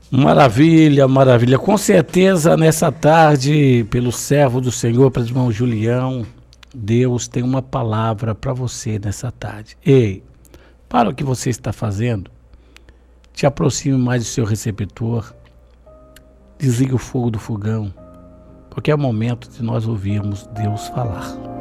Maravilha, maravilha. Com certeza, nessa tarde, pelo servo do Senhor, para o irmão Julião, Deus tem uma palavra para você nessa tarde. Ei, para o que você está fazendo, te aproxime mais do seu receptor, desligue o fogo do fogão, porque é o momento de nós ouvirmos Deus falar.